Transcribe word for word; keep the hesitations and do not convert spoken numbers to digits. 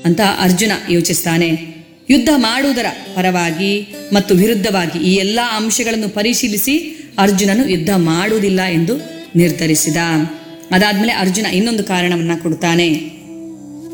ಅಂತ ಅರ್ಜುನ ಯೋಚಿಸ್ತಾನೆ. ಯುದ್ಧ ಮಾಡುವುದರ ಪರವಾಗಿ ಮತ್ತು ವಿರುದ್ಧವಾಗಿ ಈ ಎಲ್ಲ ಅಂಶಗಳನ್ನು ಪರಿಶೀಲಿಸಿ ಅರ್ಜುನನು ಯುದ್ಧ ಮಾಡುವುದಿಲ್ಲ ಎಂದು ನಿರ್ಧರಿಸಿದ. ಅದಾದ್ಮೇಲೆ ಅರ್ಜುನ ಇನ್ನೊಂದು ಕಾರಣವನ್ನ ಕೊಡ್ತಾನೆ.